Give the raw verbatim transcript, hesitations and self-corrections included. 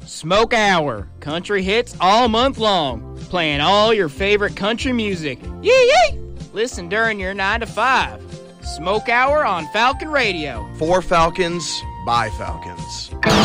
Smoke Hour, country hits all month long, playing all your favorite country music. Yee yee! Listen during your nine to five. Smoke Hour on Falcon Radio. For Falcons, by Falcons.